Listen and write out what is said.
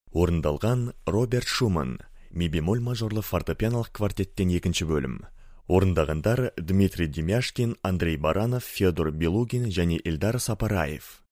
Орындалған Роберт Шуман, ми бемоль мажорлы фортепианолық квартеттен екінші бөлім. Орындағандар Дмитрий Демяшкин, Андрей Баранов, Федор Белугин және Ильдар Сапараев.